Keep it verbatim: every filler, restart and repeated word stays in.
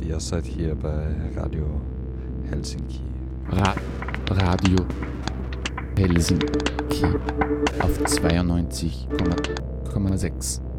ihr seid hier bei Radio Helsinki. Ra Radio Helsinki auf zweiundneunzig Komma sechs.